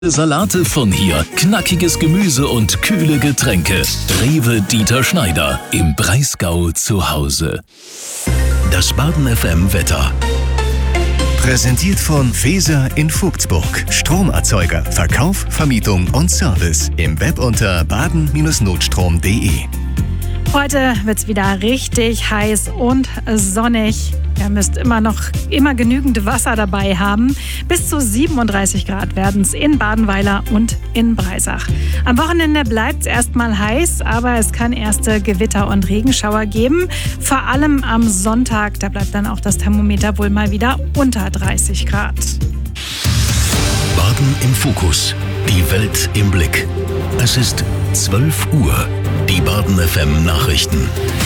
Salate von hier, knackiges Gemüse und kühle Getränke. Rewe Dieter Schneider im Breisgau zu Hause. Das Baden FM Wetter. Präsentiert von Feser in Vogtsburg. Stromerzeuger, Verkauf, Vermietung und Service. Im Web unter baden-notstrom.de. Heute wird's wieder richtig heiß und sonnig. Ihr müsst immer genügend Wasser dabei haben. Bis zu 37 Grad werden es in Badenweiler und in Breisach. Am Wochenende bleibt es erstmal heiß, aber es kann erste Gewitter und Regenschauer geben. Vor allem am Sonntag, da bleibt dann auch das Thermometer wohl mal wieder unter 30 Grad. Baden im Fokus. Die Welt im Blick. Es ist 12 Uhr. Die Baden FM Nachrichten.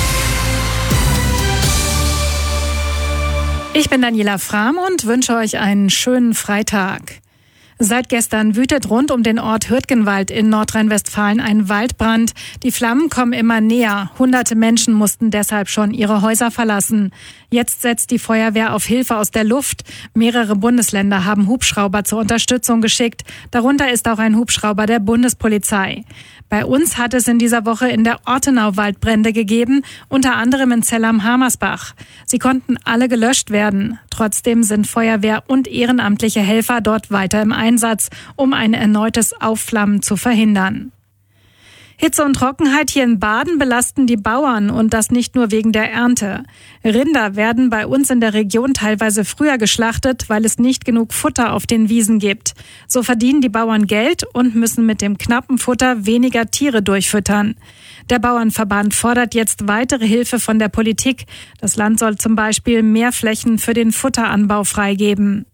Ich bin Daniela Frahm und wünsche euch einen schönen Freitag. Seit gestern wütet rund um den Ort Hürtgenwald in Nordrhein-Westfalen ein Waldbrand. Die Flammen kommen immer näher. Hunderte Menschen mussten deshalb schon ihre Häuser verlassen. Jetzt setzt die Feuerwehr auf Hilfe aus der Luft. Mehrere Bundesländer haben Hubschrauber zur Unterstützung geschickt. Darunter ist auch ein Hubschrauber der Bundespolizei. Bei uns hat es in dieser Woche in der Ortenau Waldbrände gegeben, unter anderem in Zell am Hamersbach. Sie konnten alle gelöscht werden. Trotzdem sind Feuerwehr und ehrenamtliche Helfer dort weiter im Einsatz, um ein erneutes Aufflammen zu verhindern. Hitze und Trockenheit hier in Baden belasten die Bauern und das nicht nur wegen der Ernte. Rinder werden bei uns in der Region teilweise früher geschlachtet, weil es nicht genug Futter auf den Wiesen gibt. So verdienen die Bauern Geld und müssen mit dem knappen Futter weniger Tiere durchfüttern. Der Bauernverband fordert jetzt weitere Hilfe von der Politik. Das Land soll zum Beispiel mehr Flächen für den Futteranbau freigeben.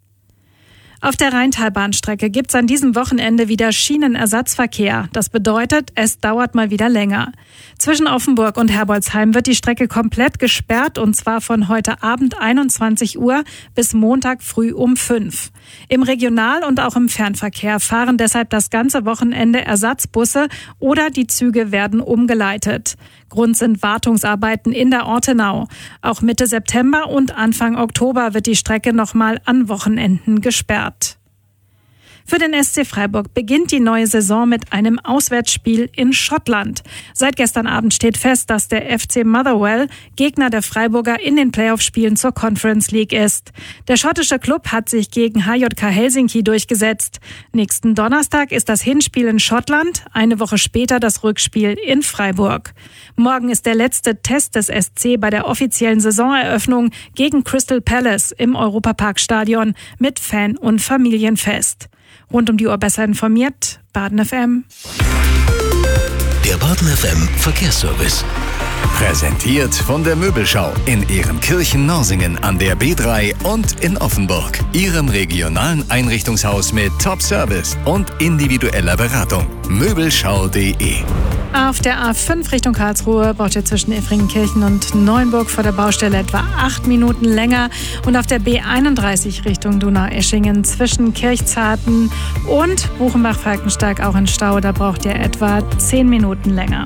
Auf der Rheintalbahnstrecke gibt's an diesem Wochenende wieder Schienenersatzverkehr. Das bedeutet, es dauert mal wieder länger. Zwischen Offenburg und Herbolzheim wird die Strecke komplett gesperrt und zwar von heute Abend 21 Uhr bis Montag früh um 5. Im Regional- und auch im Fernverkehr fahren deshalb das ganze Wochenende Ersatzbusse oder die Züge werden umgeleitet. Grund sind Wartungsarbeiten in der Ortenau. Auch Mitte September und Anfang Oktober wird die Strecke nochmal an Wochenenden gesperrt. Für den SC Freiburg beginnt die neue Saison mit einem Auswärtsspiel in Schottland. Seit gestern Abend steht fest, dass der FC Motherwell Gegner der Freiburger in den Playoff-Spielen zur Conference League ist. Der schottische Klub hat sich gegen HJK Helsinki durchgesetzt. Nächsten Donnerstag ist das Hinspiel in Schottland, eine Woche später das Rückspiel in Freiburg. Morgen ist der letzte Test des SC bei der offiziellen Saisoneröffnung gegen Crystal Palace im Europaparkstadion mit Fan- und Familienfest. Rund um die Uhr besser informiert, Baden FM. Der Baden FM Verkehrsservice. Präsentiert von der Möbelschau in Ehrenkirchen-Norsingen an der B3 und in Offenburg. Ihrem regionalen Einrichtungshaus mit Top-Service und individueller Beratung. Möbelschau.de. Auf der A5 Richtung Karlsruhe braucht ihr zwischen Efringenkirchen und Neuenburg vor der Baustelle etwa 8 Minuten länger. Und auf der B31 Richtung Donaueschingen zwischen Kirchzarten und Buchenbach-Falkensteig auch in Stau. Da braucht ihr etwa 10 Minuten länger.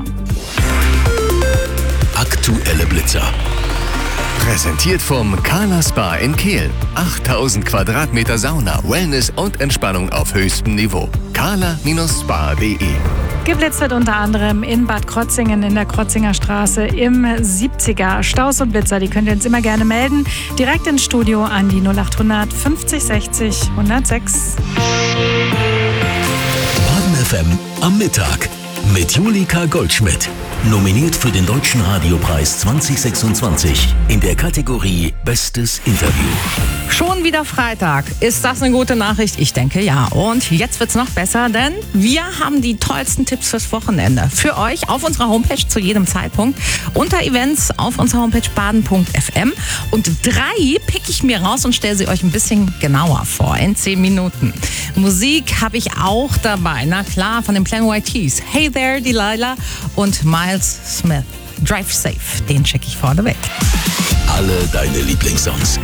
Aktuelle Blitzer. Präsentiert vom Carla Spa in Kehl. 8000 Quadratmeter Sauna, Wellness und Entspannung auf höchstem Niveau. carla-spa.de. Geblitzt wird unter anderem in Bad Krotzingen in der Krotzinger Straße im 70er. Staus und Blitzer, die könnt ihr uns immer gerne melden. Direkt ins Studio an die 0800 50 60 106. Baden FM am Mittag mit Julika Goldschmidt. Nominiert für den Deutschen Radiopreis 2026 in der Kategorie Bestes Interview. Schon wieder Freitag. Ist das eine gute Nachricht? Ich denke ja. Und jetzt wird's noch besser, denn wir haben die tollsten Tipps fürs Wochenende für euch auf unserer Homepage zu jedem Zeitpunkt. Unter Events auf unserer Homepage baden.fm. Und 3 pick ich mir raus und stelle sie euch ein bisschen genauer vor in 10 Minuten. Musik habe ich auch dabei. Na klar, von den Plain White T's. Hey There, Delilah und Miles Smith. Drive Safe, den check ich vorneweg. Alle deine Lieblingssongs